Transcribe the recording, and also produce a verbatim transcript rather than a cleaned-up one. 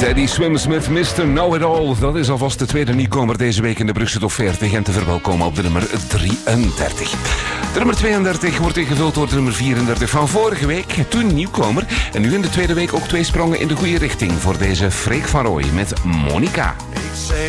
Teddy Swimsmith, mister Know-It-All. Dat is alvast de tweede nieuwkomer deze week in de Brugse Top veertig. En te verwelkomen op de nummer drieëndertig. De nummer tweeëndertig wordt ingevuld door de nummer vierendertig van vorige week. Toen nieuwkomer. En nu in de tweede week ook twee sprongen in de goede richting voor deze Freek van Rooij met Monica. Ik zeg